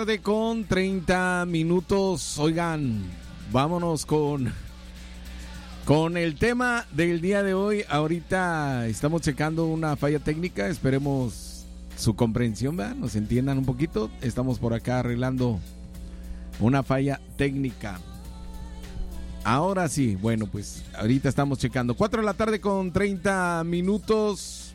Con 30 minutos. Oigan, vámonos con el tema del día de hoy. Ahorita estamos checando una falla técnica. Esperemos su comprensión, ¿verdad? Nos entiendan un poquito. Estamos por acá arreglando una falla técnica. Ahora sí, bueno, pues ahorita estamos checando. 4 de la tarde con 30 minutos.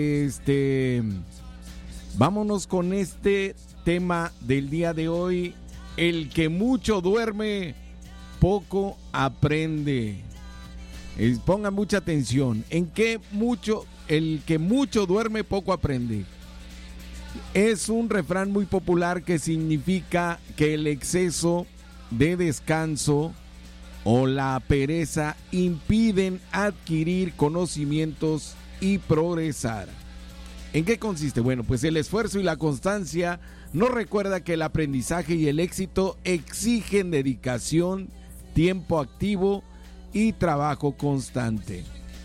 Vámonos con este tema del día de hoy. El que mucho duerme, poco aprende. Pongan mucha atención. El que mucho duerme, poco aprende. Es un refrán muy popular que significa que el exceso de descanso o la pereza impiden adquirir conocimientos y progresar. ¿En qué consiste? Bueno, pues el esfuerzo y la constancia nos recuerda que el aprendizaje y el éxito exigen dedicación, tiempo activo y trabajo constante.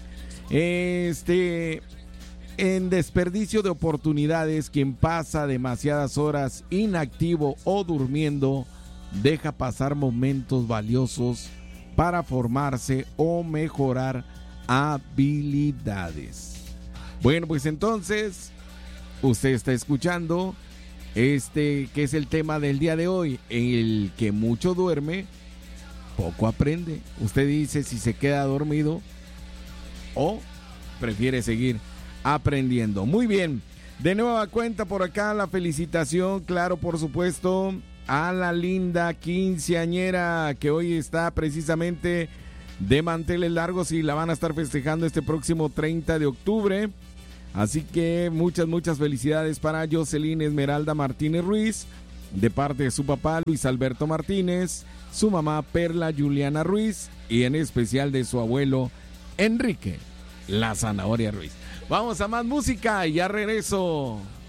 En desperdicio de oportunidades, quien pasa demasiadas horas inactivo o durmiendo, deja pasar momentos valiosos para formarse o mejorar habilidades. Bueno, pues entonces, usted está escuchando que es el tema del día de hoy. El que mucho duerme, poco aprende. Usted dice si se queda dormido o prefiere seguir aprendiendo. Muy bien, de nueva cuenta por acá la felicitación, claro, por supuesto, a la linda quinceañera que hoy está precisamente de manteles largos y la van a estar festejando este próximo 30 de octubre. Así que muchas felicidades para Jocelyn Esmeralda Martínez Ruiz, de parte de su papá Luis Alberto Martínez, su mamá Perla Juliana Ruiz y en especial de su abuelo Enrique La Zanahoria Ruiz. Vamos a más música y ya regreso.